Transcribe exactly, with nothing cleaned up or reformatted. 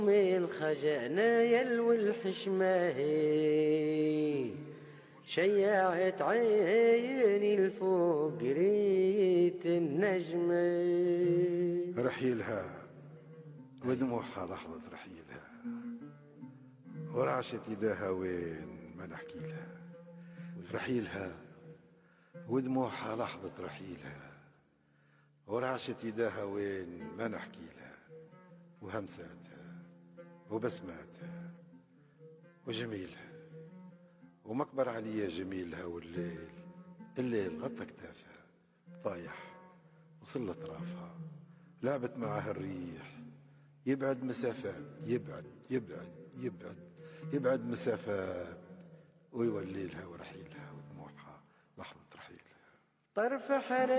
الخجانة يلوي الحشمة شيعت عيني الفوق ريت النجمة. رحيلها ودموعها لحظة رحيلها ورعشت يداها وين ما نحكي لها. رحيلها ودموعها لحظة رحيلها ورعشت يداها وين ما نحكي لها. وهمساتها وبسماتها وجميلها ومكبر عليا جميلها. والليل الليل غطى كتافها طايح وصل اطرافها. لعبت معها الريح يبعد مسافات يبعد يبعد يبعد يبعد مسافات ويولي لها ورحيلها ودموعها لحظة رحيلها. طرف حرام